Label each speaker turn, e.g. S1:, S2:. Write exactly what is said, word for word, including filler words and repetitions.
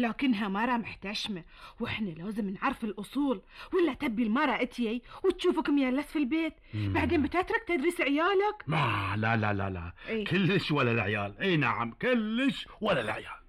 S1: لكنها مرة محتشمة، وإحنا لازم نعرف الأصول، ولا تبي المرة اتيي وتشوفك ميلس في البيت. مم. بعدين بتترك تدرس عيالك.
S2: ما لا لا لا لا
S1: إيه؟
S2: كلش ولا العيال. اي نعم كلش ولا العيال.